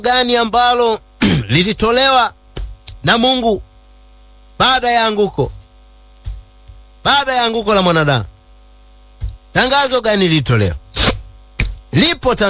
gani ambalo lilitolewa na Mungu baada ya anguko la mwanadamu? Tangazo gani lilitolewa? Lipo